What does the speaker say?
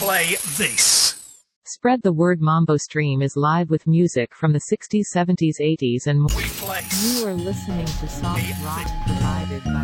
play this. Spread the Word Mambo Stream is live with music from the 60s, 70s, 80s and more. We play. You are listening to Soft Rock provided by